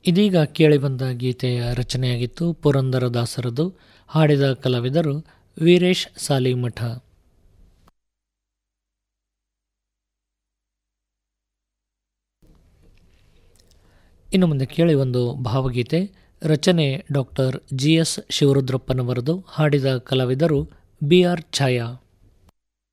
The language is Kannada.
ಇದೀಗ ಕೇಳಿಬಂದ ಗೀತೆಯ ರಚನೆಯಾಗಿತ್ತು ಪುರಂದರದಾಸರದು. ಹಾಡಿದ ಕಲಾವಿದರು ವೀರೇಶ್ ಸಾಲಿಮಠ. ಇನ್ನು ಮುಂದೆ ಕೇಳಿ ಒಂದು ಭಾವಗೀತೆ. ರಚನೆ ಡಾಕ್ಟರ್ GS ಶಿವರುದ್ರಪ್ಪನವರದು. ಹಾಡಿದ ಕಲಾವಿದರು BR ಛಾಯಾ.